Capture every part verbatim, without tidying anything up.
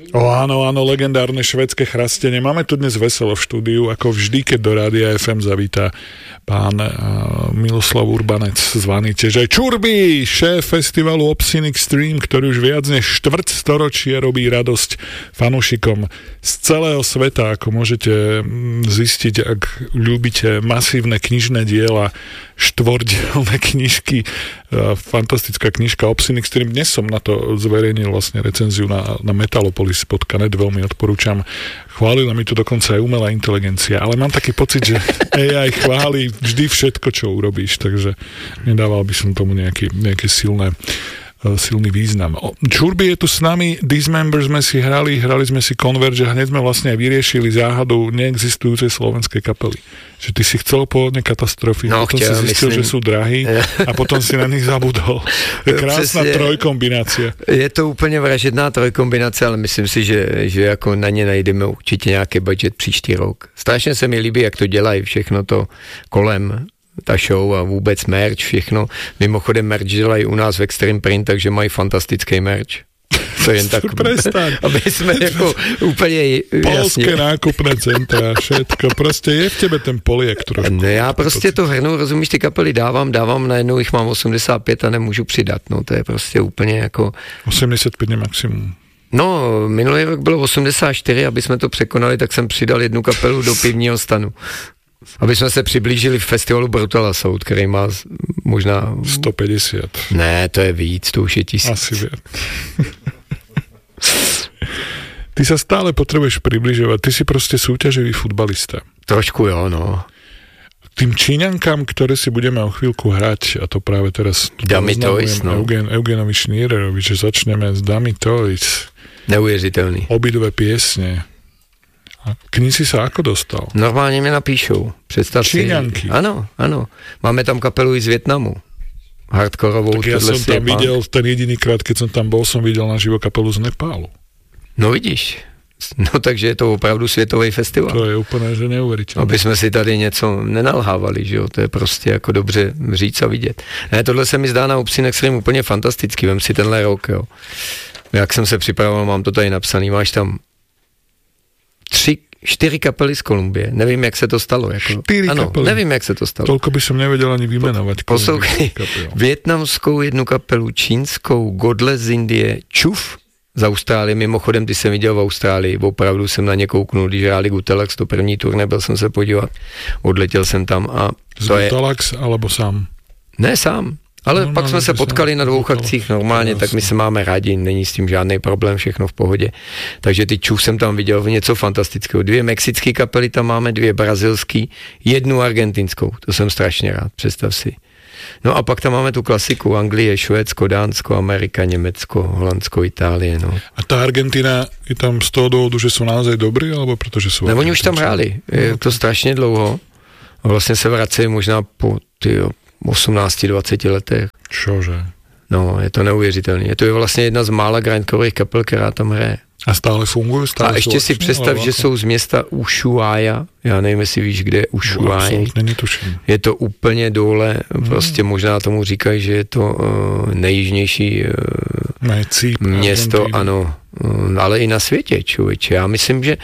O áno, áno, legendárne švédske chrastenie. Máme tu dnes veselo v štúdiu, ako vždy, keď do Rádia ef em zavítá pán uh, Miloslav Urbanec, zvaný tiež aj Čurby, šéf festivalu Obscene Extreme, ktorý už viac než štvrť storočia robí radosť fanúšikom z celého sveta, ako môžete zistiť, ak ľúbite masívne knižné diela, štvordielne knižky, uh, fantastická knižka Obscene Extreme. Dnes som na to zverejnil vlastne recenziu na, na Metalopolis bodka net, veľmi odporúčam. Chválila mi tu dokonca aj umelá inteligencia, ale mám taký pocit, že á í chváli vždy všetko, čo urobíš, takže nedával by som tomu nejaký, nejaké silné, silný význam. Čurby je tu s nami, Dismember sme si hrali, hrali sme si Converge a hneď sme vlastne aj vyriešili záhadu neexistujúcej slovenskej kapely. Že ty si chcel pôvodne Katastrofy, no, potom chtěl, si zistil, myslím, že sú drahí a potom si na nich zabudol. Je krásna Přesně, trojkombinácia. Je to úplně vražedná trojkombinace, ale myslím si, že, že jako na ně najdeme určitě nějaký budget příští rok. Strašně se mi líbí, jak to dělají všechno to kolem, ta show a vůbec merch, všechno. Mimochodem merch dělají u nás v Extreme Print, takže mají fantastický merch. To jen tak, aby jsme jako úplně polské nákupné centra, všetko. Prostě je v tebe ten poliek trošku. No já prostě to hrnu, rozumíš, ty kapely dávám, dávám, najednou jich mám osmdesát pět a nemůžu přidat, no to je prostě úplně jako... osmdesát pět je maximum. No, minulý rok bylo osmdesát čtyři, aby jsme to překonali, tak jsem přidal jednu kapelu do pivního stanu. Aby jsme se přiblížili v festivalu Brutal Assault, který má možná... sto padesát. Ne, to je víc, to už je tisíc. Asi viac. Ty sa stále potrebuješ približovať. Ty si proste súťaživý futbalista. Trošku jo, no. Tým Číňankám, ktoré si budeme o chvíľku hrať, a to práve teraz Dummy Toys, no. Eugen, Eugenovi Schniererovi, že začneme s Dummy Toys. Neuvěřitelný. Obidve piesne. K ní si sa ako dostal? Normálně mi napíšou. Představ Číňanky. Si. Ano, ano. Máme tam kapelu i z Vietnamu. Hardkorovou. Tak ja som tam videl, ten jediný krát, keď som tam bol, som videl naživo kapelu z Nepálu. No vidíš. No takže je to opravdu světový festival. To je úplně, že neuvěřitelné. Aby jsme si tady něco nenalhávali, že jo, to je prostě jako dobře říct a vidět. Ne, tohle se mi zdá na Obscene Extreme úplně fantastický, vem si tenhle rok, jo. Jak jsem se připravoval, mám to tady napsaný, máš tam tři, čtyři kapely z Kolumbie. Nevím, jak se to stalo. Jako. Čtyři ano, kapely. Nevím, jak se to stalo. Tolko by som nevedel ani vymenovať. Poslouchej, vietnamskou jednu kapelu, čínskou, Godless z Indie, Čuf z Austrálie. Mimochodem, ty jsem viděl v Austrálii. Opravdu jsem na ně kouknul, když hráli Gutalax, to první turné, byl jsem se podívat. Odletěl jsem tam a z Gutalax je... alebo sám? Ne, sám. Ale no, pak jsme se potkali na dvou akcích normálně, tak my se máme rádi, není s tím žádný problém, všechno v pohodě. Takže ty Čuf jsem tam viděl něco fantastického. Dvě mexické kapely tam máme, dvě brazilský, jednu argentinskou. To jsem strašně rád, představ si. No a pak tam máme tu klasiku Anglie, Švédsko, Dánsko, Amerika, Německo, Holandsko, Itálie. No. A ta Argentina je tam z toho důvodu, že jsou naozaj dobrý, alebo protože jsou... Ne, oni už tam hráli, je to strašně dlouho. A vlastně se vracejí možná po tyjo, osmnáct dvacet letech. Čože? No, je to neuvěřitelné. Je to je vlastně jedna z mála grindcoreových kapel, která tam hraje. A stále fungují? Stále a ještě si představ, že jsou z města Ushuaia. Já nevím, jestli víš, kde je Ushuaia. Absolutně netuším. Je to úplně dole, prostě hmm. možná tomu říkají, že je to uh, nejjižnější uh, Nejcíp, město, Argentina. Ano, uh, ale i na světě, člověče. Já myslím, že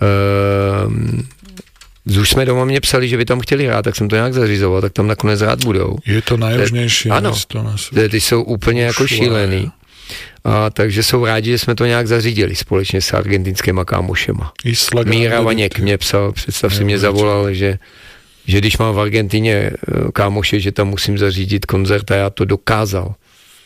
uh, už jsme doma mě psali, že by tam chtěli hrát, tak jsem to nějak zařizoval, tak tam nakonec rád budou. Je to nejjužnější město na světě. Ano, ty jsou úplně jako šílený. A takže jsou rádi, že jsme to nějak zařídili společně s argentinskýma kámošema. Míra Vaněk mě psal, představ si mě zavolal, že, že když mám v Argentině kámoše, že tam musím zařídit koncert a já to dokázal.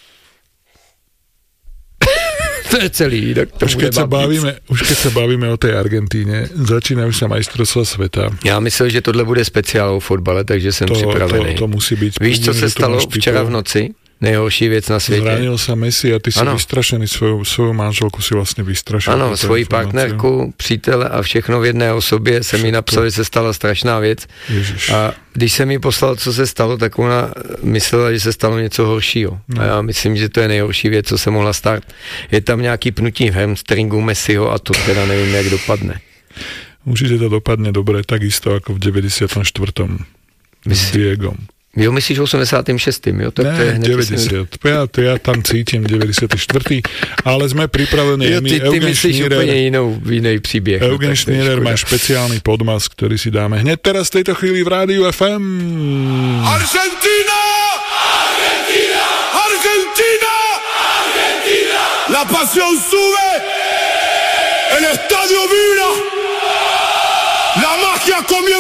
To je celý. Tak to už, keď sa bavíme, už keď sa bavíme o tej Argentíne, začínajú sa majstrovstvá sveta. Já myslel, že tohle bude speciál o fotbale, takže jsem to, připravený. To, to musí být. Víš, co se stalo včera v noci? Nejhorší věc na světě. Zranil sa Messi a ty si ano. vystrašený, svoju, svoju manželku si vlastně vystrašil. Ano, svoji partnerku, přítele a všechno v jedné osobě se mi napsal, že se stala strašná věc. Ježiš. A když jsem mi poslal, co se stalo, tak ona myslela, že se stalo něco horšího. No. A já myslím, že to je nejhorší věc, co se mohla stát. Je tam nějaký pnutí v hamstringu Messiho a to teda nevím, jak dopadne. Určite to dopadne dobre, takisto ako v deväťdesiatom štvrtom s Diegom. Jo, myslíš osemdesiatym šiestym jo? Tak ne, to je deväťdesiat. Ja, to ja tam cítim deväťdesiaty štvrtý Ale sme pripravení. Jo, ty, ty myslíš Šnírer, úplne inou, iný príbeh. Eugen no, Šnírer má špeciálny podmas, ktorý si dáme hneď teraz v tejto chvíli v Rádiu ef em. Argentina! Argentina! Argentina! Argentina! La pasión sube! El estadio vibra! La magia comienza!